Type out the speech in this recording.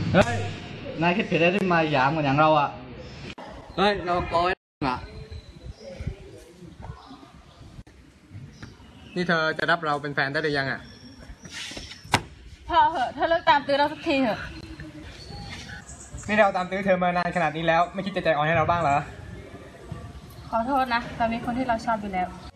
เฮ้ยนายคิดผิดได้ที่มาหยามกันอย่างเราอ่ะเฮ้ยเราโกยอ่ะนี่เธอจะรับเราเป็นแฟนได้หรือยังอ่ะพอเหอะเธอเลิกตามตื้อเราสักทีเถอะนี่เราตามตื้อเธอมานานขนาดนี้แล้วไม่คิดจะใจอ่อนให้เราบ้างเหรอขอโทษนะเรามีคนที่เราชอบอยู่แล้ว